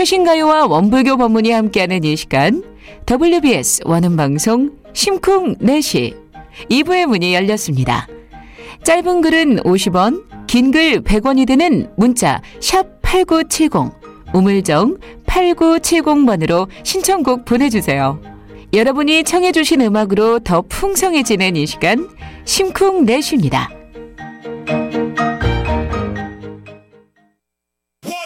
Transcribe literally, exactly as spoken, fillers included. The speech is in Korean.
최신 가요와 원불교 법문이 함께하는 이 시간 더블유비에스 원음방송 심쿵네시 이 부의 문이 열렸습니다. 짧은 글은 오십 원, 긴 글 백 원이 드는 문자 샵 팔구칠공, 우물정 팔구칠공 번으로 신청곡 보내주세요. 여러분이 청해 주신 음악으로 더 풍성해지는 이 시간 심쿵네시입니다.